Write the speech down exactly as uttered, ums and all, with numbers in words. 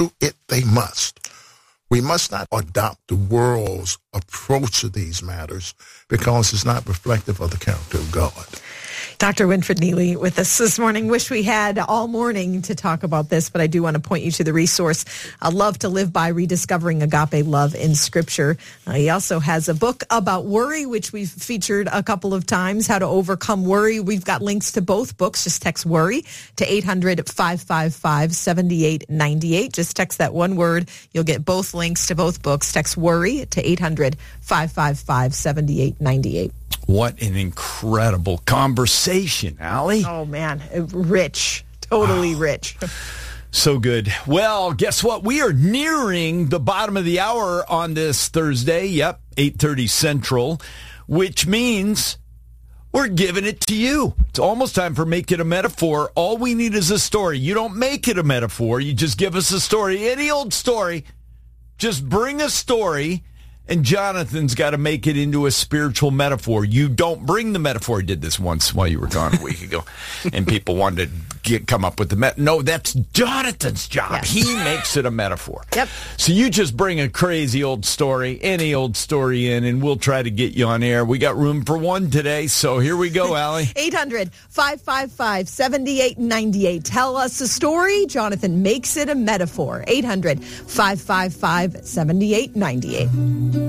it they must. We must not adopt the world's approach to these matters because it's not reflective of the character of God. Doctor Winfred Neely with us this morning. Wish we had all morning to talk about this, but I do want to point you to the resource, uh, Love to Live By, Rediscovering Agape Love in Scripture. Uh, he also has a book about worry, which we've featured a couple of times, How to Overcome Worry. We've got links to both books. Just text worry to eight hundred, five five five, seven eight nine eight. Just text that one word. You'll get both links to both books. Text worry to eight hundred, five five five, seven eight nine eight. What an incredible conversation, Allie. Oh, man. Rich. Totally wow. rich. So good. Well, guess what? We are nearing the bottom of the hour on this Thursday. Yep, eight thirty Central, which means we're giving it to you. It's almost time for Make It a Metaphor. All we need is a story. You don't make it a metaphor. You just give us a story. Any old story. Just bring a story. And Jonathan's got to make it into a spiritual metaphor. You don't bring the metaphor. He did this once while you were gone a week ago. And people wanted to get, come up with the metaphor. No, that's Jonathan's job. Yes. He makes it a metaphor. Yep. So you just bring a crazy old story, any old story in, and we'll try to get you on air. We got room for one today, so here we go, Allie. eight hundred, five five five, seven eight nine eight. Tell us a story. Jonathan makes it a metaphor. eight hundred, five five five, seven eight nine eight.